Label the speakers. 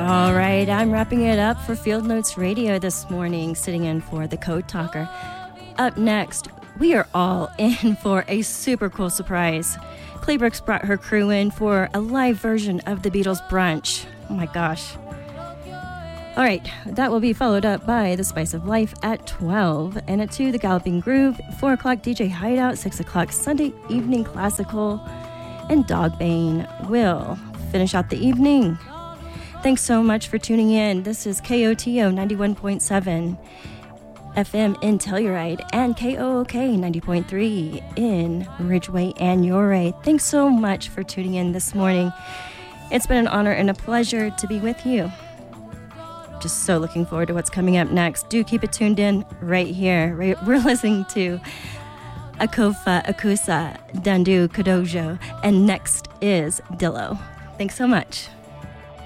Speaker 1: All right, I'm wrapping it up for Field Notes Radio this morning, sitting in for the Code Talker. Up next, we are all in for a super cool surprise. Claybrooks brought her crew in for a live version of the Beatles Brunch. Oh my gosh. All right, that will be followed up by The Spice of Life at 12. And at 2, The Galloping Groove, 4 o'clock DJ Hideout, 6 o'clock Sunday Evening Classical, and Dogbane will finish out the evening. Thanks so much for tuning in. This is KOTO 91.7 FM in Telluride and KOOK 90.3 in Ridgeway and Ouray. Thanks so much for tuning in this morning. It's been an honor and a pleasure to be with you. Just so looking forward to what's coming up next. Do keep it tuned in right here. We're listening to Akofa Akusa Dandu Kodojo, and next is Dillo. Thanks so much.